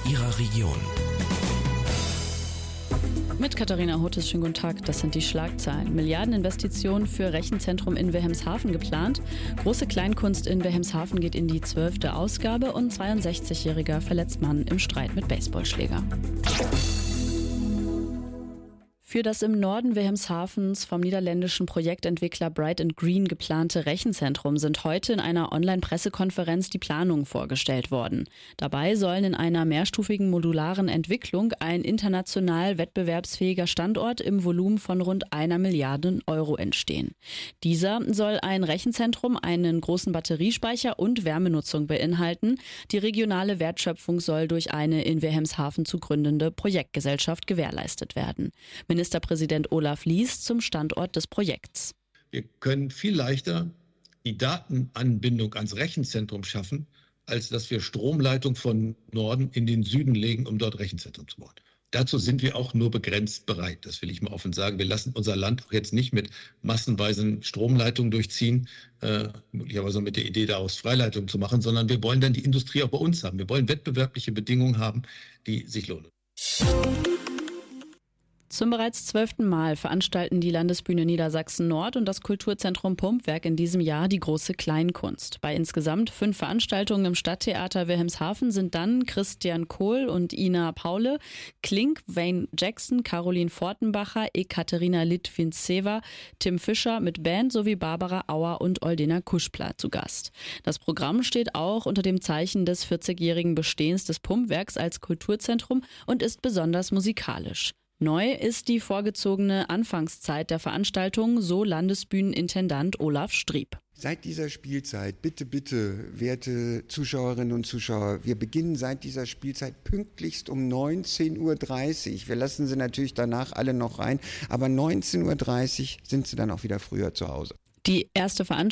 Ihrer Region. Mit Katharina Hotes, schönen guten Tag. Das sind die Schlagzeilen. Milliardeninvestitionen für Rechenzentrum in Wilhelmshaven geplant. Große Kleinkunst in Wilhelmshaven geht in die 12. Ausgabe und 62-Jähriger verletzt Mann im Streit mit Baseballschläger. Für das im Norden Wilhelmshavens vom niederländischen Projektentwickler Bright & Green geplante Rechenzentrum sind heute in einer Online-Pressekonferenz die Planungen vorgestellt worden. Dabei sollen in einer mehrstufigen modularen Entwicklung ein international wettbewerbsfähiger Standort im Volumen von rund 1 Milliarde Euro entstehen. Dieser soll ein Rechenzentrum, einen großen Batteriespeicher und Wärmenutzung beinhalten. Die regionale Wertschöpfung soll durch eine in Wilhelmshaven zu gründende Projektgesellschaft gewährleistet werden. Ministerpräsident Olaf Lies zum Standort des Projekts. Wir können viel leichter die Datenanbindung ans Rechenzentrum schaffen, als dass wir Stromleitung von Norden in den Süden legen, um dort Rechenzentrum zu bauen. Dazu sind wir auch nur begrenzt bereit. Das will ich mal offen sagen. Wir lassen unser Land auch jetzt nicht mit massenweisen Stromleitungen durchziehen, möglicherweise mit der Idee, daraus Freileitung zu machen, sondern wir wollen dann die Industrie auch bei uns haben. Wir wollen wettbewerbliche Bedingungen haben, die sich lohnen. Zum bereits 12. Mal veranstalten die Landesbühne Niedersachsen Nord und das Kulturzentrum Pumpwerk in diesem Jahr die große Kleinkunst. Bei insgesamt 5 Veranstaltungen im Stadttheater Wilhelmshaven sind dann Christian Kohl und Ina Paule, Klink, Wayne Jackson, Caroline Fortenbacher, Ekaterina Litvintseva, Tim Fischer mit Band sowie Barbara Auer und Oldena Kuschpla zu Gast. Das Programm steht auch unter dem Zeichen des 40-jährigen Bestehens des Pumpwerks als Kulturzentrum und ist besonders musikalisch. Neu ist die vorgezogene Anfangszeit der Veranstaltung, so Landesbühnenintendant Olaf Strieb. Seit dieser Spielzeit, bitte, werte Zuschauerinnen und Zuschauer, wir beginnen seit dieser Spielzeit pünktlichst um 19:30 Uhr. Wir lassen sie natürlich danach alle noch rein, aber 19:30 Uhr sind sie dann auch wieder früher zu Hause. Die erste Veranstaltung